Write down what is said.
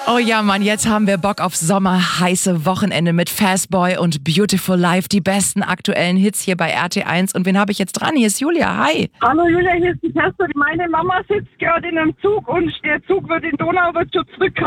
Oh ja, Mann, jetzt haben wir Bock auf sommerheiße Wochenende mit Fastboy und Beautiful Life. Die besten aktuellen Hits hier bei RT1. Und wen habe ich jetzt dran? Hier ist Julia. Hi. Hallo Julia, hier ist die Kerstin. Meine Mama sitzt gerade in einem Zug und der Zug wird in Donauwörth schon zurück.